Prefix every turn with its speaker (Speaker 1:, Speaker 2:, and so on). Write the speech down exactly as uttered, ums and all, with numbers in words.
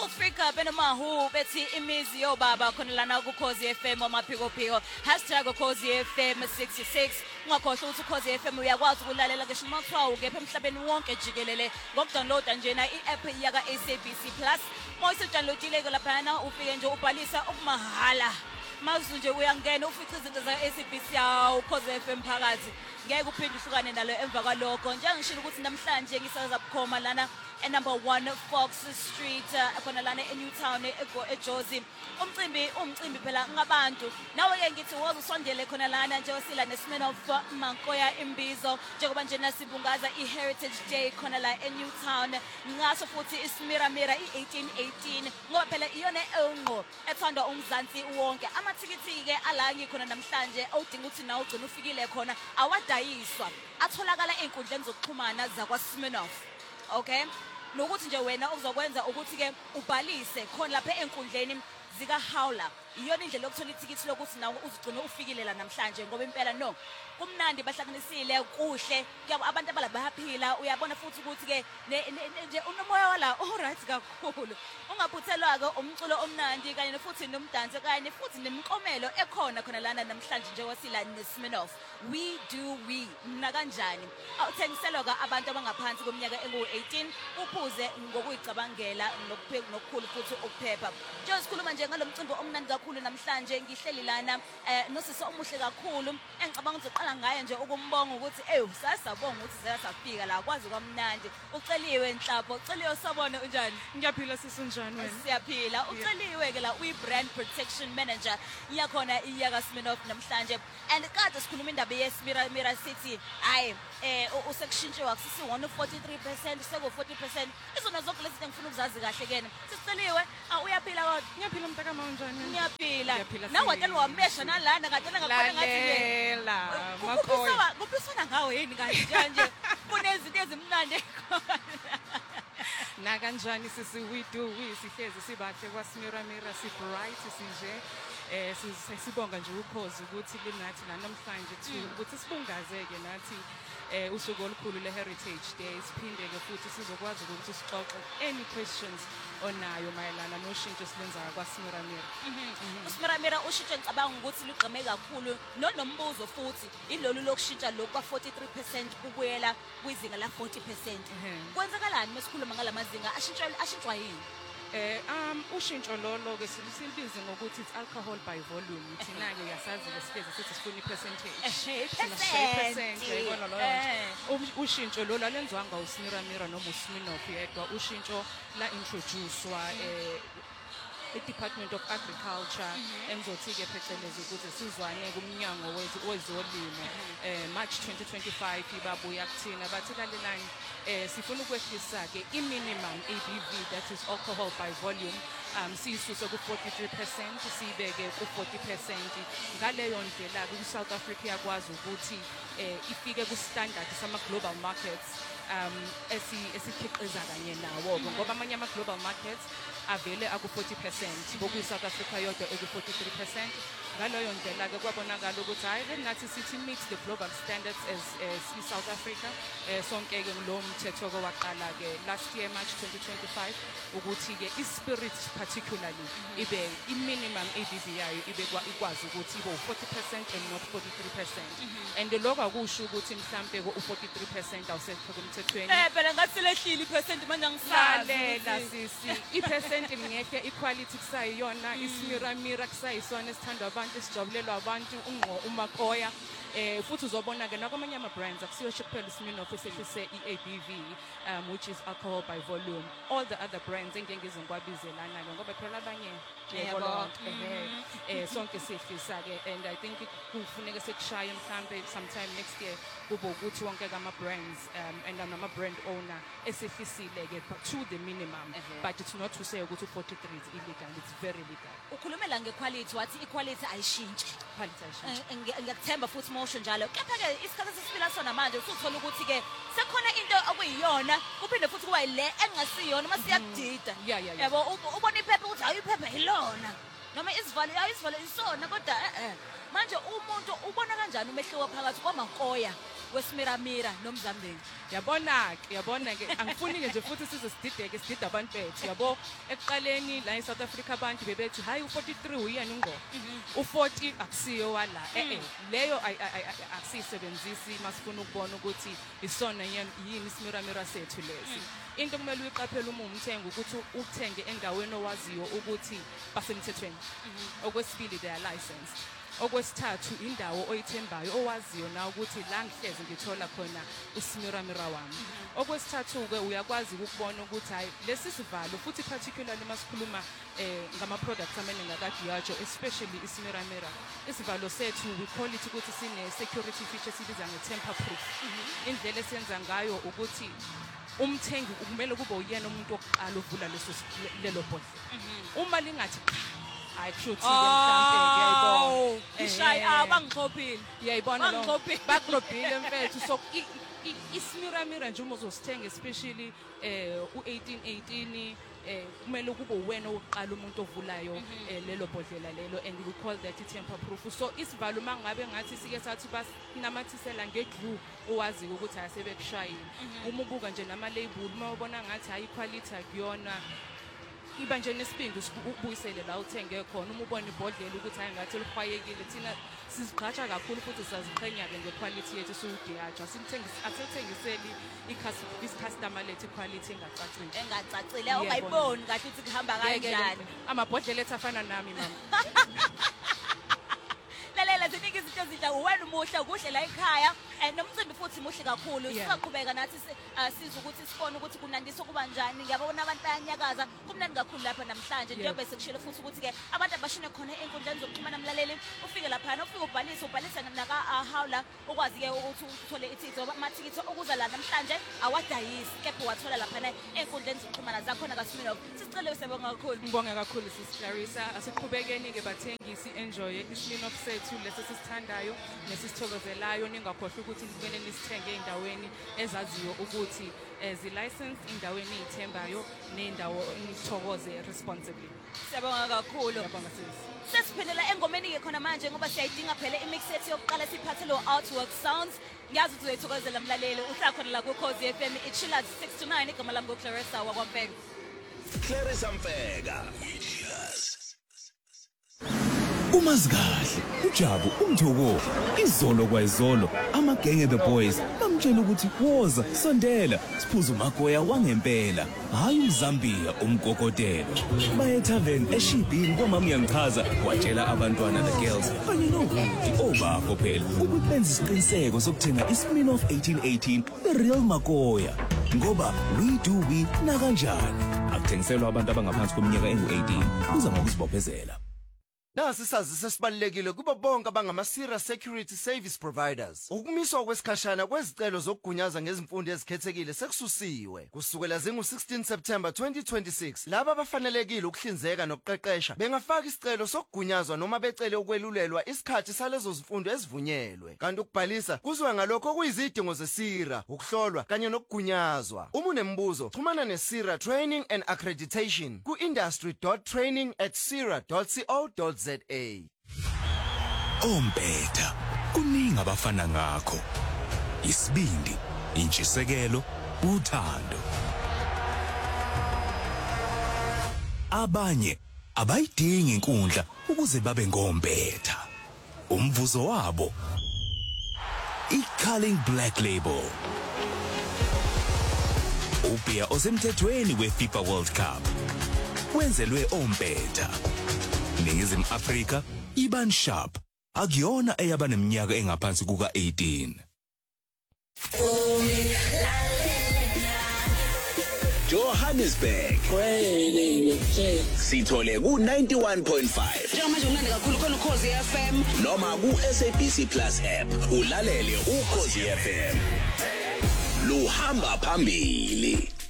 Speaker 1: Africa benamahu bethi imizi yobaba khona lana kuKhosi F M amaphikophiko hashtag Ukhozi F M sixty-six ungakhohlwa ukuthi Ukhozi F M uyakwazi ukulalela ngisho makuthiwa ukepha emhlabeni wonke jikelele ngokudownloada njena i-app yaka S A B C Plus moyisedownloadile ke laphana ufike nje ubhalisa okumahala mazu nje uyangena ufica izinto za S A B C yawo Ukhozi F M phakathi ngeke uphinde uhlukane nalo emva kwalokho njengishilo ukuthi namhlanje ngisaza bukhoma lana e number one Fox Street khona lana e Newtown eJozi umcimbi umcimbi phela ngabantu nawe ke ngithi woza usondele khona lana nje osila neSminoff Mankoya Imbizo njengoba nje nasibungaza iHeritage Day khona la e Newtown ngaso futhi iSmira Mira i-eighteen eighteen ngoba phela iyona engqo ethandwa umzansi wonke amathikithi ke ala ngikhona namhlanje awudinga ukuthi nawe ugcina ufikile khona awadayiswa atholakala einkundleni zokuxhumana zakwaSminoff okay nokuthi nje wena uzokwenza ukuthi ke ubhalise khona lapha enkundleni zika Howler iyona indlela yokuthola ithikithi lokuthi nawe uzigcina ufikile la namhlanje ngoba impela no kumnandi bahlakanisile kuhle kuyabo abantu abala bayaphila uyabona futhi ukuthi ke nje unomoya wala alright kakhulu ungaphuthelwa ke umculo omnandi kanye futhi nomdanso kanye futhi nemiqomelo ekhona khona lana namhlanje nje wasila neSminoff we do we mina kanjani awuthengiselwa ka abantu abangaphansi kweminyaka engu eighteen uphuze ngokuyicabangela nokukhulu futhi ukuphepha nje sikhuluma nje ngalomcimbi omnandi kakhulu namhlanje ngihleli lana nosisi omuhle kakhulu engicabanga uzoqala ngaye nje ukumbonga ukuthi eh usasabonga ukuthi siyasafika la kwazi kwamnandi uceliwe Nhlapho uceliwe sabona unjani
Speaker 2: ngiyaphila sisunjani wena
Speaker 1: siyaphila uceliwe ke la uyi brand protection manager iyakhona iyaka Sminoff namhlanje and kade sikhuluma indaba yeSmira Mira City hayi eh usekushintshe wakusisi one forty-three percent seko forty percent izona zonke lezi ngifuna ukuzazi kahle kena sisiceliwe uyaphila kodwa
Speaker 2: ngiyaphila mntakama unjani
Speaker 1: ngiyaphila nawe watela wamesha nalana katela ngakhona ngathi
Speaker 2: la
Speaker 1: makoya kupisana ngawe yini kanje nje kunezinto ezimnandi
Speaker 2: na kanjani sisi we do we sihlezi sibahle kwaSmira Mira si bright sinje eh sisibonga nje ukhozi ukuthi linathi la namhlanje ukuthi sibungazeke nathi eh usuku olukhulu leHeritage Day siphinde ke futhi sizokwazi ukuthi sixoxe any questions onayo mayelana noshintsho silenzayo kwaSmira Mira.
Speaker 1: uSmira Mira ushintsho ngicabanga ukuthi lugqame kakhulu nonombuzo futhi ilolu lokushintsha lokwa forty-three percent kubuyela kwizinga la forty percent kwenzakalani mesikhuluma ngalamazinga ashintshwa ashintshwa yini
Speaker 2: Eh um ushintsho lolo ke silibize ngokuthi it's alcohol by volume thina ke yasazi ke sihlezi sithi sifuna ipercentage
Speaker 1: percent
Speaker 2: yayibona lo ushintsho lolo alenzwanga uSmira Mira noma uSminoff yedwa ushintsho la introducewa eh iDepartment of Agriculture enzothi ke phecelezi ukuthi sizwane kumnyango wezolimo eh March twenty twenty-five ibabuya kuthina bathi kalelani eh sifuna ukwehlisa ke iminimum A B V that is alcohol by volume um sisuse ku forty-three percent sibeke ku forty percent ngaleyo ndlela ku South Africa yakwazi ukuthi eh ifike ku standard sama global markets um esi esikhiqiza kanye nawo ngoba amanye ama global markets avele aku forty percent boku South Africa yodwa eku forty-three percent ngaloyo ndlela ke kwabonakala ukuthi hayi lenathi sithi meet the global standards as as South Africa eh sonke ke lo mthetho kwaqala ke last year March twenty twenty-five ukuthi ke ispirit particularly ibe i minimum A B V yayo ibe ikwazi ukuthi ibe forty percent and not forty-three percent and lokho akusho ukuthi mhlambe ko forty-three percent awusekho kumthethweni
Speaker 1: eh phela ngathi lehlile percent manje ngisazi
Speaker 2: la sisi i percent ngeke equality kusayiyona iSmira Mira kusayisona esithandwa abantu esijabulelwa abantu ungqo uMakoya eh futhi uzobona ke nakwamanye ama brands akusiyo nje kuphela iSminoff esehlise i-A B V um which is alcohol by volume all the other brands engengizongwabizelana ke ngoba phela abanye yebo eh sonke sihlisa ke and I think kufuneka sekushaya mhlambe sometime next year kube ukuthi wonke ama brands um and ama brand owner esehlisile ke to the minimum but it's not to say ukuthi forty-three is illegal it's very legal
Speaker 1: ukhulumela ngequality wathi equality ayishintshi
Speaker 2: quality ayishintshi
Speaker 1: ngiyakuthemba futhi mosho njalo kepha ke isikhathi sesiphila sona manje usuthola ukuthi ke sekhona into okuyiyona kuphinde futhi kuba ile engasiyona masiyakudida yabo ubona iphepha ukuthi hayi iphepha yilona noma isivalo hayi isivalo isona kodwa eh manje umuntu ubona kanjani umehluko phakathi kwaMakoya wesimiramira nomzambeni.
Speaker 2: Yabona ke yabona ke angifuni ke nje futhi size sidideke sidida abantu bethu yabo ekuqaleni la eSouth Africa abantu bebethi hayi u forty-three uyena ungo u forty akusiyo wala eh eh leyo akusisebenzisi masifuna ukubona ukuthi isona yini isimiramira sethu lesi. Into kumele uyiqaphele uma umthenga ukuthi uthenge endaweni owaziyo ukuthi basemthethweni. Okwesibili they are licensed. Okwesithathu indawo oyithembayo owaziyo na ukuthi la ngihleze ngithola khona usimiramira wami. Okwesithathu ke uyakwazi ukubona ukuthi hayi lesi sivalo futhi particularly masikhuluma eh ngama products amaningi akaDiageo especially isimiramira. Isivalo sethu we call it ukuthi sine security feature sibiza nge tamper proof. Indlela esenza ngayo ukuthi umthengi kumele kube uyena umuntu oqala uvula leso lelo bhodlela. Uma lingathi ayishuthi mhlambe ngiyayibona
Speaker 1: ishayi abangixophile
Speaker 2: uyayibona lo baklobhile mfethu so isimiramira nje uma uzosithenga especially eh u eighteen eighteen eh kumele kube uwena oqala umuntu ovulayo lelo bhodlela lelo and we call that tamper proof. So isivalo mangabe ngathi sike sathi basinamathisela ngeglue owazi ukuthi ayasebekushayile uma ubuka nje nama label uma ubona ngathi hayi quality akuyona iba nje nesipindu ubuyisele la uthenge khona uma ubona ibhodlela ukuthi ayingathi likhwayekile thina sizigqatsha kakhulu futhi saziqhenya ke ngequality yethu suDiageo simthengisa asithengiseli i-customer lethu quality engacacile
Speaker 1: engacacile ongayiboni kahle ukuthi kuhamba kanjani
Speaker 2: amabhodlela ethu afana nami mama.
Speaker 1: Lalela ziningi izinto ezintsha uwena umuhle kuhle la ekhaya nomcimbi futhi muhle kakhulu sisaqhubeka nathi siza ukuthi sifone ukuthi kunandisa kuba njani ngiyabona abantu bayanyakaza kumnandi kakhulu lapha namhlanje njengoba sekushilo futhi ukuthi ke abantu abashine khona enkundleni zokuxhumana namlaleli ufike lapha ufike ubhalise ubhalise naka hawla ukwazi ke ukuthi uthole ithikithi amathikithi okuza la namhlanje awadayisi kepha wathola lapha enkundleni zokuxhumana zakhona kaSminoff sisicela usebonga kakhulu
Speaker 2: ngibonga kakhulu sis Clarissa asiqhubekeni ke bathengisi enjoy iSminoff sethu lesi sisithandayo nesisithokozelayo ningakhohlwa ukuthi kumele nisithenge endaweni ezaziyo ukuthi ezi license indaweni ezithembayo nendawo nithokoze responsibly.
Speaker 1: Siyabonga kakhulu.
Speaker 2: Siyabonga sis.
Speaker 1: Sesiphelela engomeni ke khona manje ngoba siyayidinga phela imix set yokuqala siphathe lo Outwork Sounds. Ngiyazi ukuthi uyithokozela mlaleli uhlala khona la ku Khosi F M iChillers six to nine igama lami ngoClarissa wakwaMfeka.
Speaker 3: Clarissa Mfeka.
Speaker 4: Umazikahle uJabu umthoko izolo kwayizolo amagenge the boys bamtshela ukuthi woza sondela siphuza umagoya wangempela hayi uMzambia umgogotelo baye tavern eShibhini kwamama yangichaza watshela abantwana the girls kanye nobuthi obakho phela ukuthi benza isiqiniseko sokuthenga iSminoff eighteen eighteen the real magoya ngoba we do we na kanjani akuthengiselwa abantu abangaphansi kweminyaka engu eighteen uza ngokuzibophezela.
Speaker 3: Nasi sazise sibalekile kuba bonke abangamasira security service providers. Ukumiswa kwesikhashana kwezicelo zokugunyaza ngezimfundo ezikhethekile sekususiwe. Kusukela zingu sixteen September twenty twenty-six, laba abafanelekile ukuhlinzeka nokuqeqesha bengafaka isicelo sokugunyazwa noma becele ukwelulelwa isikhathi salezo zifundo ezivunyelwe. Kanti ukubhalisa kuziwe ngalokho okuyizidingo zesira, ukuhlolwa kanye nokugunyazwa. Uma unembuzo, xhumana neSira Training and Accreditation ku industry dot training at sira dot co dot za.
Speaker 4: Ompetha kuningi abafana ngakho isibindi intshisekelo uthando abanye abayidingi inkundla ukuze babe ngompetha umvuzo wabo iCulling Black Label ubia osemthethweni weFIFA World Cup wenzelwe ompetha Ningizim Africa Iban Sharp akuyona eyaba neminyaka engaphansi kuka eighteen.
Speaker 3: Johannesburg sithole ku ninety-one point five
Speaker 5: njengamanje umnandi kakhulu khona uKhosi F M
Speaker 3: noma ku S A B C Plus app ulalele uKhosi F M luhamba phambili.